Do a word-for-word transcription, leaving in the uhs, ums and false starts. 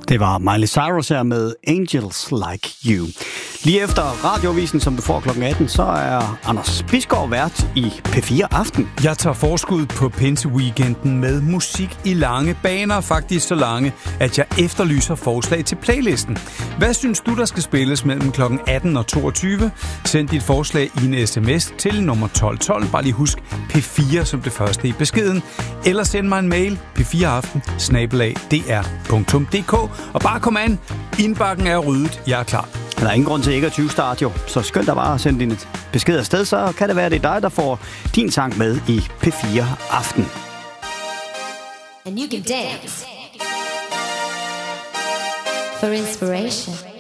Det var Miley Cyrus her med Angels Like You. Lige efter radiovisen, som du får klokken atten, så er Anders Bisgaard vært i P fire Aften. Jeg tager forskud på Pinse-weekenden med musik i lange baner, faktisk så lange, at jeg efterlyser forslag til playlisten. Hvad synes du, der skal spilles mellem klokken atten og toogtyve? Send dit forslag i en sms til nummer tolv tolv. Bare lige husk P fire som det første i beskeden. Eller send mig en mail p fire aften snabel-a d r punktum d k. Og bare kom an. Indbakken er ryddet. Jeg er klar. Der er ingen grund til ikke at tyve-starte jo, så skynd dig bare at sende din besked afsted, så kan det være, det er dig, der får din sang med i P fire Aften. And you can dance for inspiration.